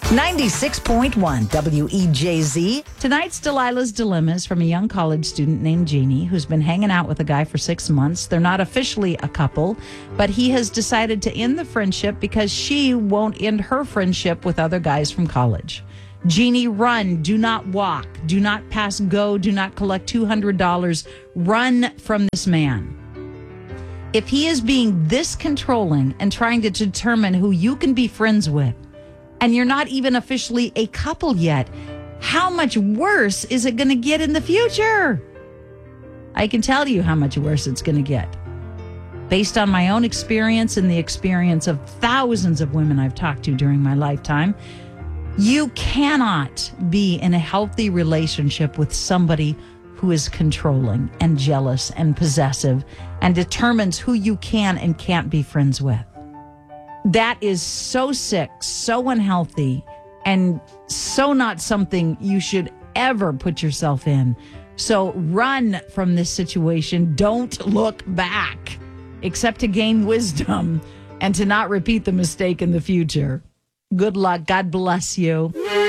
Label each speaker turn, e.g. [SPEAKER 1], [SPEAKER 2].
[SPEAKER 1] 96.1 WEJZ.
[SPEAKER 2] Tonight's Delilah's Dilemma is from a young college student named Jeannie who's been hanging out with a guy for 6 months. They're not officially a couple, but he has decided to end the friendship because she won't end her friendship with other guys from college. Jeannie, run. Do not walk. Do not pass go. Do not collect $200. Run from this man. If he is being this controlling and trying to determine who you can be friends with, and you're not even officially a couple yet, how much worse is it going to get in the future? I can tell you how much worse it's going to get. Based on my own experience and the experience of thousands of women I've talked to during my lifetime, you cannot be in a healthy relationship with somebody who is controlling and jealous and possessive and determines who you can and can't be friends with. That is so sick, so unhealthy, and so not something you should ever put yourself in. So run from this situation. Don't look back, except to gain wisdom and to not repeat the mistake in the future. Good luck. God bless you.